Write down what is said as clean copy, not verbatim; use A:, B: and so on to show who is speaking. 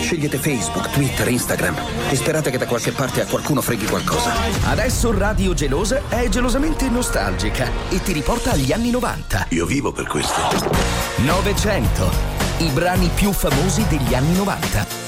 A: Scegliete Facebook, Twitter, Instagram e sperate che da qualche parte a qualcuno freghi qualcosa.
B: Adesso Radio Gelosa è gelosamente nostalgica e ti riporta agli anni 90.
C: Io vivo per questo.
B: 900. I brani più famosi degli anni 90.